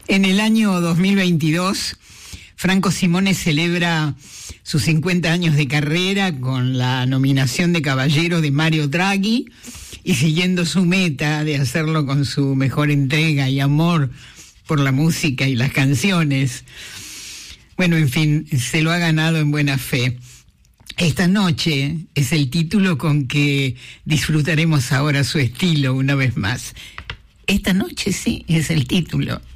En el año 2022, Franco Simone celebra sus 50 años de carrera con la nominación de caballero de Mario Draghi y siguiendo su meta de hacerlo con su mejor entrega y amor por la música y las canciones. Bueno, en fin, se lo ha ganado en buena fe. Esta noche es el título con que disfrutaremos ahora su estilo una vez más. Esta noche sí, es el título.